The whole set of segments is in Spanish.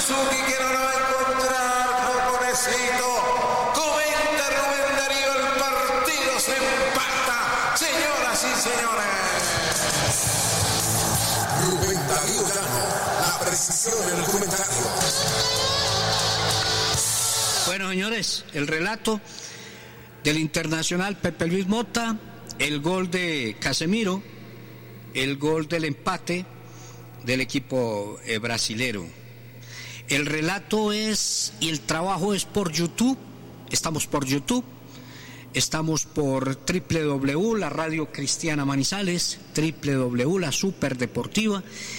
Suzuki que no lo va a encontrar, pobrecito. Comenta Rubén Darío, el partido se empata, señoras y señores. Rubén Darío Llano, la precisión en el comentario. Bueno, señores, el relato del internacional Pepe Luis Mota, el gol de Casemiro, el gol del empate del equipo brasilero. El relato es y el trabajo es por YouTube. Estamos por YouTube, estamos por www, la Radio Cristiana Manizales, www, la Superdeportiva,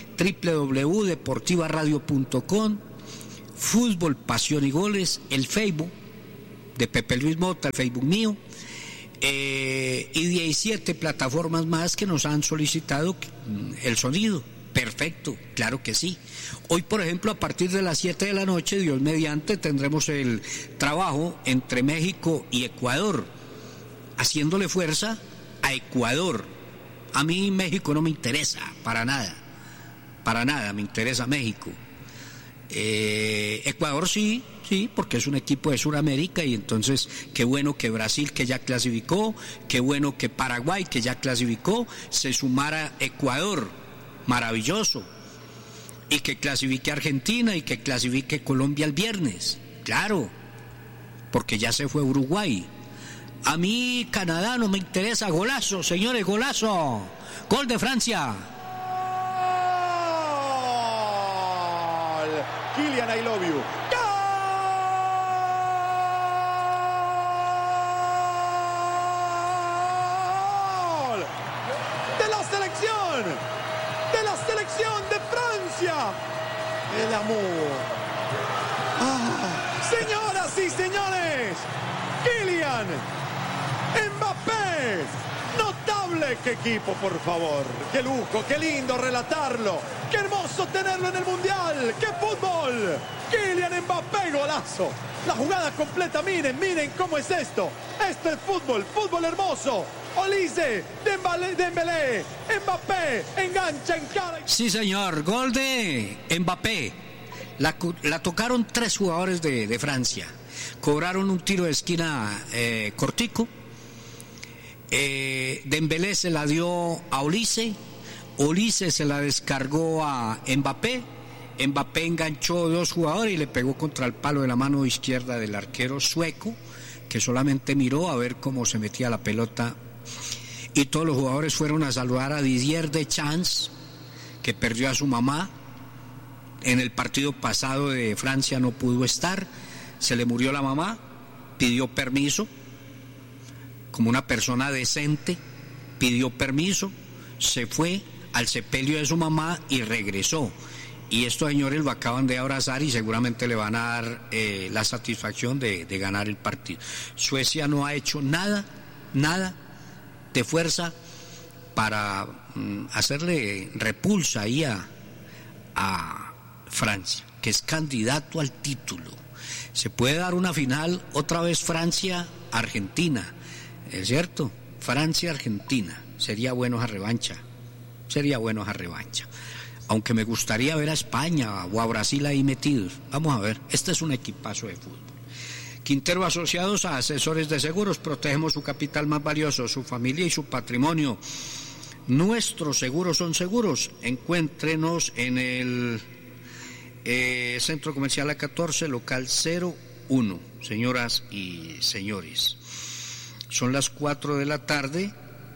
www.deportivaradio.com, Fútbol, Pasión y Goles, el Facebook de Pepe Luis Mota, el Facebook mío, y 17 plataformas más que nos han solicitado el sonido. Perfecto, claro que sí. Hoy, por ejemplo, a partir de las 7 de la noche, Dios mediante, tendremos el trabajo entre México y Ecuador, haciéndole fuerza a Ecuador. A mí México no me interesa, para nada, me interesa México. Ecuador sí, porque es un equipo de Sudamérica, y entonces qué bueno que Brasil, que ya clasificó, qué bueno que Paraguay, que ya clasificó, se sumara Ecuador. Maravilloso. Y que clasifique Argentina y que clasifique Colombia el viernes. Claro, porque ya se fue Uruguay. A mí Canadá no me interesa. Golazo, señores, golazo. Gol de Francia. Gol. Kylian, I love you. Gol de la selección de Francia. El amor. Señoras y señores, Kylian Mbappé. Notable, qué equipo, por favor. Qué lujo, qué lindo relatarlo. Qué hermoso tenerlo en el Mundial. Qué fútbol. Kylian Mbappé, golazo. La jugada completa, miren cómo es esto. Esto es fútbol, fútbol hermoso. Olise, Dembélé, Mbappé, engancha, encara. Sí, señor, gol de Mbappé. La tocaron 3 jugadores de Francia. Cobraron un tiro de esquina cortico. Dembélé se la dio a Olise. Olise se la descargó a Mbappé. Mbappé enganchó 2 jugadores y le pegó contra el palo de la mano izquierda del arquero sueco, que solamente miró a ver cómo se metía la pelota. Y todos los jugadores fueron a saludar a Didier Deschamps, que perdió a su mamá. En el partido pasado de Francia no pudo estar, se le murió la mamá, pidió permiso, como una persona decente, pidió permiso, se fue al sepelio de su mamá y regresó. Y estos señores lo acaban de abrazar y seguramente le van a dar la satisfacción de ganar el partido. Suecia no ha hecho nada de fuerza para hacerle repulsa ahí a Francia, que es candidato al título. Se puede dar una final otra vez Francia-Argentina, ¿es cierto? Francia-Argentina, sería bueno esa revancha. Aunque me gustaría ver a España o a Brasil ahí metidos. Vamos a ver, este es un equipazo de fútbol. Quintero Asociados a Asesores de Seguros, protegemos su capital más valioso, su familia y su patrimonio. Nuestros seguros son seguros. Encuéntrenos en el Centro Comercial A14, local 01, señoras y señores. Son las 4 de la tarde,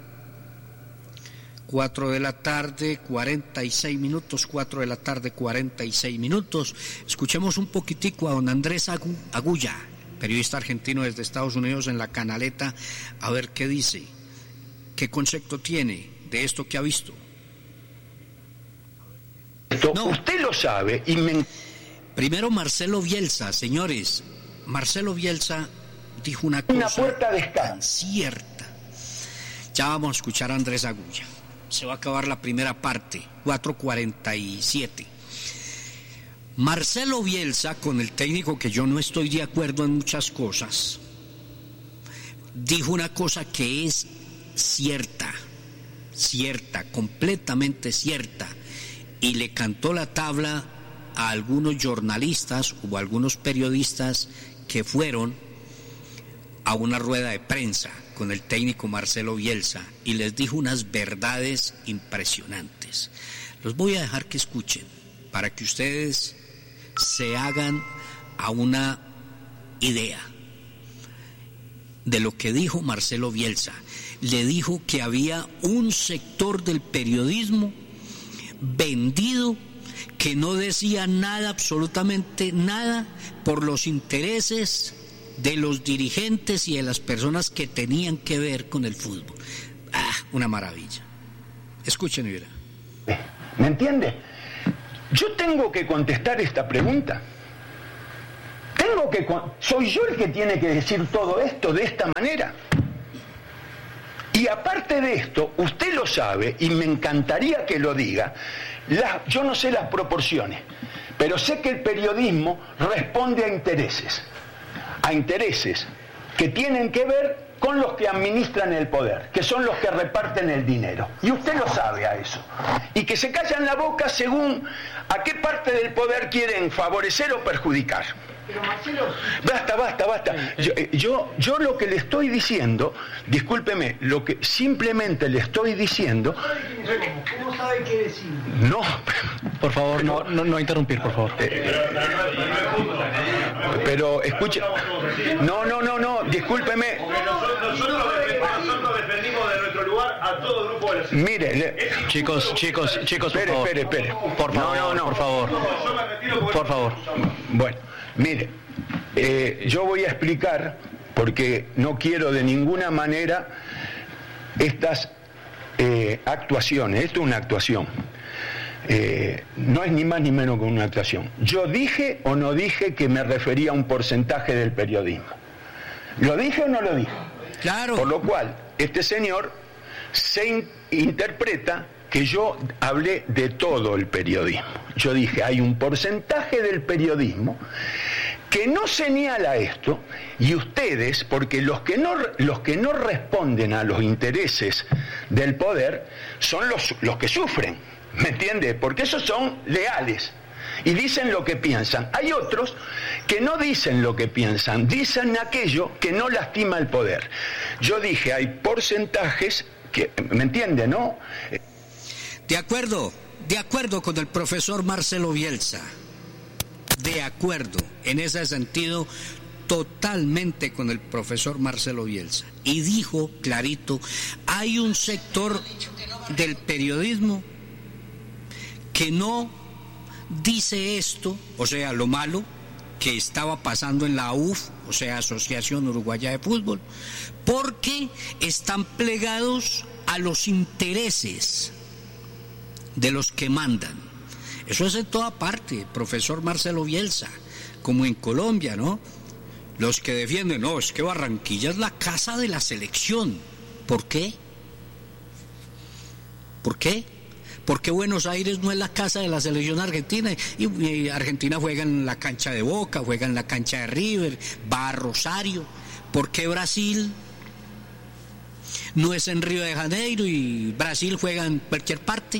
46 minutos, 4 de la tarde, 46 minutos. Escuchemos un poquitico a don Andrés Agulla, periodista argentino desde Estados Unidos, en la Canaleta, a ver qué dice, qué concepto tiene de esto que ha visto. No. Usted lo sabe. Primero Marcelo Bielsa, señores. Marcelo Bielsa dijo una cosa puerta de escape cierta. Ya vamos a escuchar a Andrés Agulla. Se va a acabar la primera parte, 4:47. Marcelo Bielsa, con el técnico que yo no estoy de acuerdo en muchas cosas, dijo una cosa que es cierta, completamente cierta, y le cantó la tabla a algunos jornalistas o a algunos periodistas que fueron a una rueda de prensa con el técnico Marcelo Bielsa y les dijo unas verdades impresionantes. Los voy a dejar que escuchen para que ustedes se hagan a una idea de lo que dijo Marcelo Bielsa. Le dijo que había un sector del periodismo vendido que no decía nada, absolutamente nada, por los intereses de los dirigentes y de las personas que tenían que ver con el fútbol. Una maravilla. Escuchen y verán. ¿Me entiende? Yo tengo que contestar esta pregunta. Soy yo el que tiene que decir todo esto de esta manera. Y aparte de esto, usted lo sabe, y me encantaría que lo diga, yo no sé las proporciones, pero sé que el periodismo responde a intereses que tienen que ver con los que administran el poder, que son los que reparten el dinero. Y usted lo sabe a eso. Y que se callan la boca según a qué parte del poder quieren favorecer o perjudicar. Pero Marcelo... Basta. Yo lo que le estoy diciendo, discúlpeme, lo que simplemente le estoy diciendo... ¿Cómo sabe qué decir? No. Por favor, no interrumpir, por favor. Pero escuche... No, discúlpeme. Nosotros defendimos de nuestro lugar a todo grupo de la ciudad. Mire, Chicos, espere. Por favor, No. Por favor. Por favor. Bueno, mire, yo voy a explicar, porque no quiero de ninguna manera estas actuaciones. Esto es una actuación. No es ni más ni menos que una actuación. ¿Yo dije o no dije que me refería a un porcentaje del periodismo? ¿Lo dije o no lo dije? Claro. Por lo cual, este señor se interpreta que yo hablé de todo el periodismo. Yo dije, hay un porcentaje del periodismo que no señala esto, y ustedes, porque los que no responden a los intereses del poder son los que sufren, ¿me entiende? Porque esos son leales y dicen lo que piensan. Hay otros que no dicen lo que piensan, dicen aquello que no lastima el poder. Yo dije, hay porcentajes que, ¿me entiende, no? De acuerdo con el profesor Marcelo Bielsa. De acuerdo, en ese sentido, totalmente con el profesor Marcelo Bielsa. Y dijo clarito, hay un sector del periodismo que no dice esto, o sea, lo malo que estaba pasando en la UF, o sea, Asociación Uruguaya de Fútbol, porque están plegados a los intereses de los que mandan. Eso es en toda parte, profesor Marcelo Bielsa, como en Colombia, ¿no? Los que defienden, no, es que Barranquilla es la casa de la selección. ¿Por qué? ¿Por qué? ¿Por qué Buenos Aires no es la casa de la selección argentina? Y Argentina juega en la cancha de Boca, juega en la cancha de River, va a Rosario. ¿Por qué Brasil no es en Río de Janeiro y Brasil juega en cualquier parte?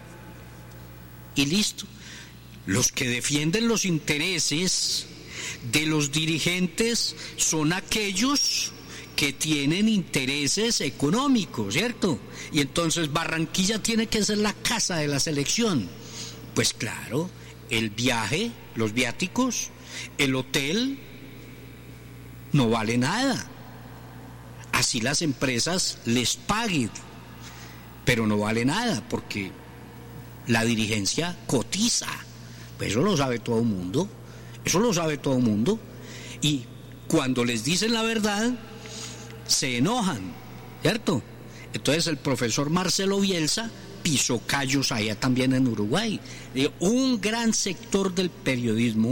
Y listo. Los que defienden los intereses de los dirigentes son aquellos que tienen intereses económicos, ¿cierto? Y entonces Barranquilla tiene que ser la casa de la selección. Pues claro, el viaje, los viáticos, el hotel, no vale nada. Así las empresas les paguen, pero no vale nada porque la dirigencia cotiza. Pues eso lo sabe todo el mundo. Eso lo sabe todo el mundo. Y cuando les dicen la verdad, se enojan, ¿cierto? Entonces el profesor Marcelo Bielsa pisó callos allá también en Uruguay. Un gran sector del periodismo,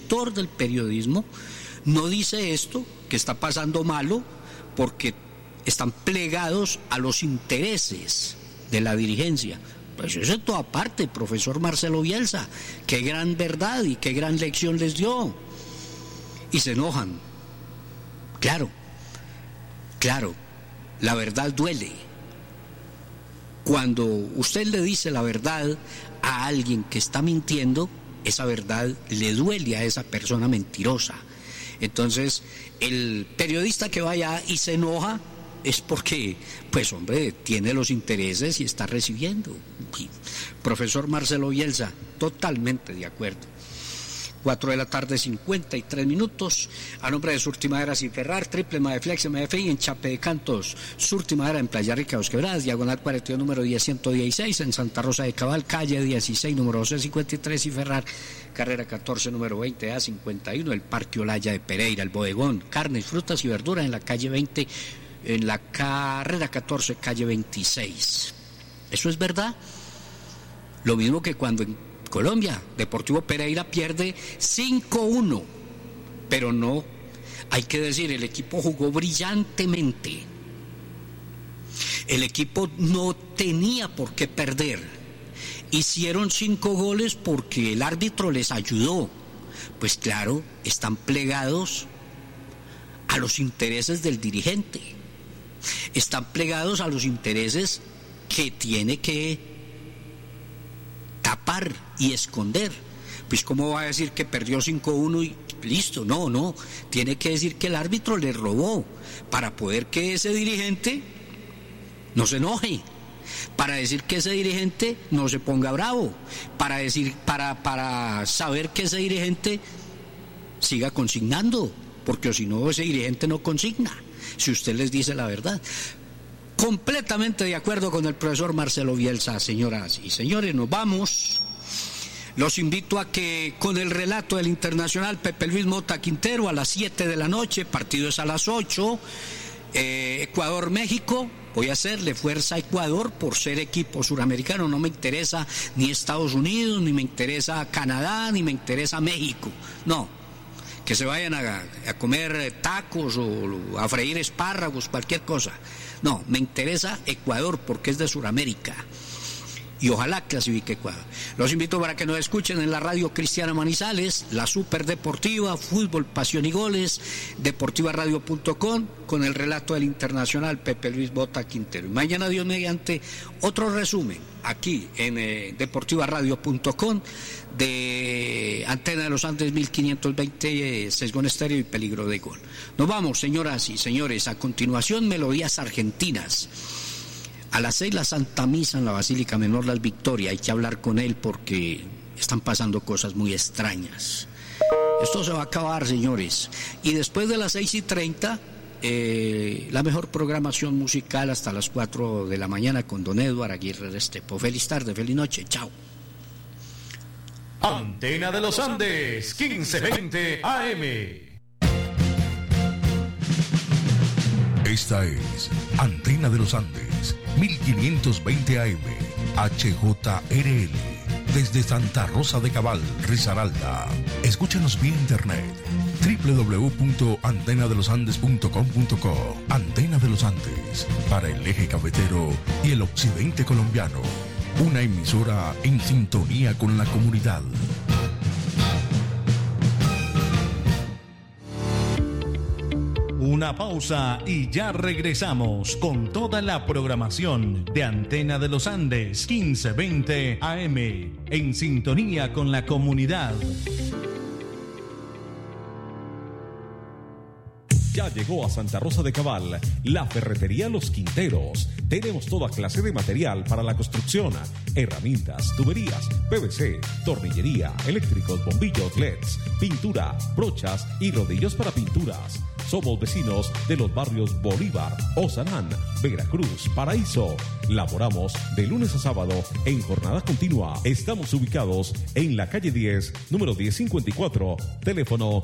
no dice esto, que está pasando malo, porque están plegados a los intereses de la dirigencia. Pues eso es toda parte, profesor Marcelo Bielsa. Qué gran verdad y qué gran lección les dio. Y se enojan. Claro, la verdad duele. Cuando usted le dice la verdad a alguien que está mintiendo, esa verdad le duele a esa persona mentirosa. Entonces, el periodista que vaya y se enoja es porque, pues hombre, tiene los intereses y está recibiendo. Y, profesor Marcelo Bielsa, totalmente de acuerdo. 4 de la tarde, 53 minutos. A nombre de Surtimaderas y Ferrar, Triple Madeflex, MDFI en Chape de Cantos, Surtimadera en Playa Rica, Dos Quebradas, diagonal 42, número 10-116, en Santa Rosa de Cabal, calle 16, número 1253, y Ferrar, carrera 14, número 20A51, el Parque Olaya de Pereira, el Bodegón, carnes, frutas y verduras en la calle 20, en la carrera 14, calle 26. ¿Eso es verdad? Lo mismo que cuando en Colombia, Deportivo Pereira pierde 5-1, pero no, hay que decir, el equipo jugó brillantemente. El equipo no tenía por qué perder. Hicieron 5 goles porque el árbitro les ayudó. Pues claro, están plegados a los intereses del dirigente. Están plegados a los intereses que tiene que tapar y esconder. Pues cómo va a decir que perdió 5-1 y listo. No, tiene que decir que el árbitro le robó, para poder que ese dirigente no se enoje, para decir que ese dirigente no se ponga bravo, para decir, para saber que ese dirigente siga consignando, porque si no, ese dirigente no consigna, si usted les dice la verdad. Completamente de acuerdo con el profesor Marcelo Bielsa, señoras y señores. Nos vamos. Los invito a que con el relato del internacional Pepe Luis Mota Quintero a las 7 de la noche, partido es a las 8, Ecuador-México. Voy a hacerle fuerza a Ecuador por ser equipo suramericano. No me interesa ni Estados Unidos, ni me interesa Canadá, ni me interesa México. No, que se vayan a comer tacos o a freír espárragos, cualquier cosa. No, me interesa Ecuador porque es de Sudamérica y ojalá clasifique Ecuador. Los invito para que nos escuchen en la radio Cristiana Manizales, la Superdeportiva, Fútbol, Pasión y Goles, deportivaradio.com, con el relato del internacional Pepe Luis Mota Quintero. Y mañana, Dios mediante, otro resumen aquí en deportivaradio.com de Antena de los Andes 1520, Sesgón Estéreo y Peligro de Gol. Nos vamos, señoras y señores. A continuación, melodías argentinas. A las 6, la Santa Misa en la Basílica Menor Las Victorias. Hay que hablar con él porque están pasando cosas muy extrañas. Esto se va a acabar, señores. Y después de las 6:30, la mejor programación musical hasta las 4 de la mañana con don Eduardo Aguirre Restrepo. Feliz tarde, feliz noche. Chao. Antena de los Andes, 1520 AM. Esta es Antena de los Andes, 1520 AM, HJRL, desde Santa Rosa de Cabal, Risaralda. Escúchanos vía internet, www.antenadelosandes.com.co. Antena de los Andes, para el eje cafetero y el occidente colombiano. Una emisora en sintonía con la comunidad. Una pausa y ya regresamos con toda la programación de Antena de los Andes 1520 AM, en sintonía con la comunidad. Ya llegó a Santa Rosa de Cabal la Ferretería Los Quinteros. Tenemos toda clase de material para la construcción, herramientas, tuberías, PVC, tornillería, eléctricos, bombillos, LEDs, pintura, brochas y rodillos para pinturas. Somos vecinos de los barrios Bolívar, Osanán, Veracruz, Paraíso. Laboramos de lunes a sábado en jornada continua. Estamos ubicados en la calle 10, número 1054, teléfono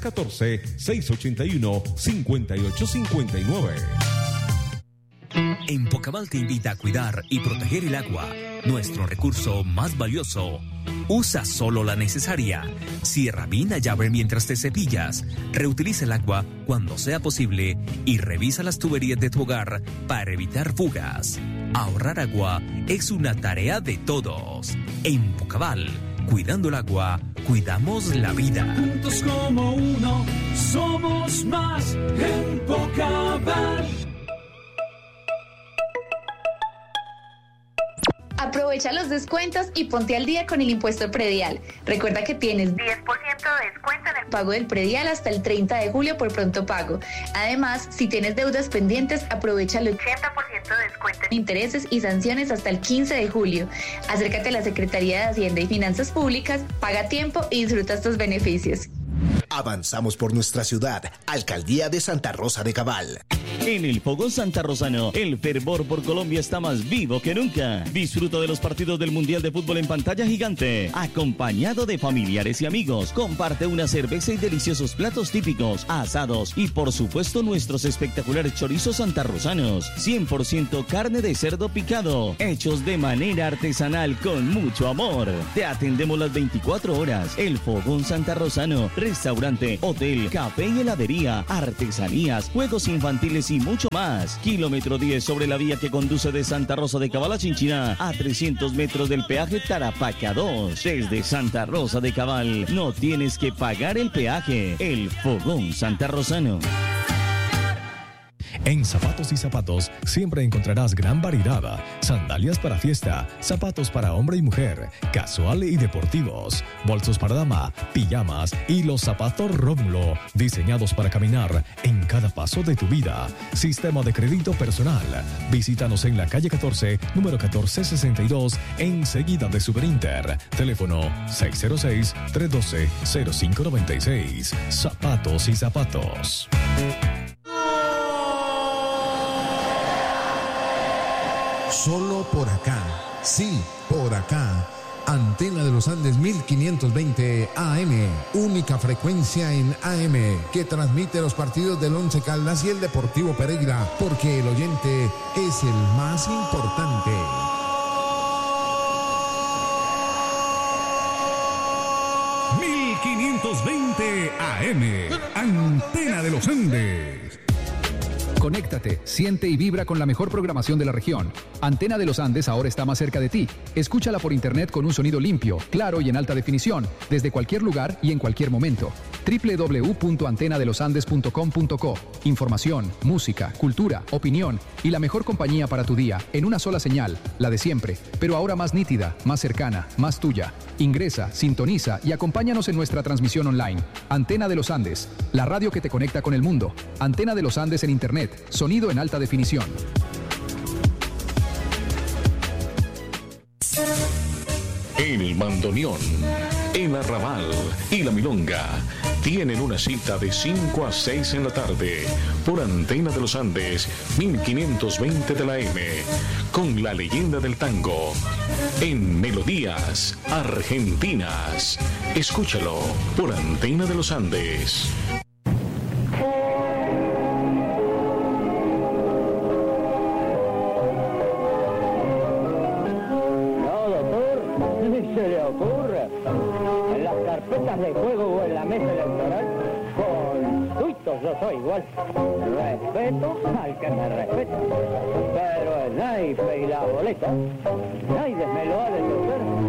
314-681-5859. Empocabal te invita a cuidar y proteger el agua, nuestro recurso más valioso. Usa solo la necesaria. Cierra bien la llave mientras te cepillas. Reutiliza el agua cuando sea posible y revisa las tuberías de tu hogar para evitar fugas. Ahorrar agua es una tarea de todos. En Pocabal, cuidando el agua, cuidamos la vida. Juntos como uno, somos más en Pocabal. Aprovecha los descuentos y ponte al día con el impuesto predial. Recuerda que tienes 10% de descuento en el pago del predial hasta el 30 de julio por pronto pago. Además, si tienes deudas pendientes, aprovecha el 80% de descuento en intereses y sanciones hasta el 15 de julio. Acércate a la Secretaría de Hacienda y Finanzas Públicas, paga a tiempo y disfruta estos beneficios. Avanzamos por nuestra ciudad. Alcaldía de Santa Rosa de Cabal. En el Fogón Santarrosano, el fervor por Colombia está más vivo que nunca. Disfruta de los partidos del Mundial de Fútbol en pantalla gigante, acompañado de familiares y amigos. Comparte una cerveza y deliciosos platos típicos, asados y por supuesto nuestros espectaculares chorizos santarrosanos. 100% carne de cerdo picado, hechos de manera artesanal con mucho amor. Te atendemos las 24 horas. El Fogón Santarrosano, restaurante, hotel, café y heladería, artesanías, juegos infantiles y mucho más. Kilómetro 10 sobre la vía que conduce de Santa Rosa de Cabal a Chinchiná, a 300 metros del peaje Tarapaca 2. Desde Santa Rosa de Cabal no tienes que pagar el peaje. El Fogón Santarrosano. En Zapatos y Zapatos siempre encontrarás gran variedad. Sandalias para fiesta, zapatos para hombre y mujer, casual y deportivos, bolsos para dama, pijamas y los zapatos Rómulo, diseñados para caminar en cada paso de tu vida. Sistema de crédito personal. Visítanos en la calle 14, número 1462, enseguida de Superinter. Teléfono 606-312-0596. Zapatos y Zapatos. Solo por acá, sí, por acá. Antena de los Andes 1520 AM, única frecuencia en AM que transmite los partidos del Once Caldas y el Deportivo Pereira, porque el oyente es el más importante. ...1520 AM... Antena de los Andes. Conéctate, siente y vibra con la mejor programación de la región. Antena de los Andes ahora está más cerca de ti. Escúchala por internet con un sonido limpio, claro y en alta definición, desde cualquier lugar y en cualquier momento. www.antenadelosandes.com.co. Información, música, cultura, opinión y la mejor compañía para tu día en una sola señal, la de siempre, pero ahora más nítida, más cercana, más tuya. Ingresa, sintoniza y acompáñanos en nuestra transmisión online. Antena de los Andes, la radio que te conecta con el mundo. Antena de los Andes en internet. Sonido en alta definición. El bandoneón, el arrabal y la milonga tienen una cita de 5 a 6 en la tarde por Antena de los Andes 1520 de la M, con la leyenda del tango en Melodías Argentinas. Escúchalo por Antena de los Andes. Se le ocurre en las carpetas de juego o en la mesa electoral, con tuitos yo soy igual, respeto al que me respeta, pero el naipe y la boleta nadie me lo ha de tocar.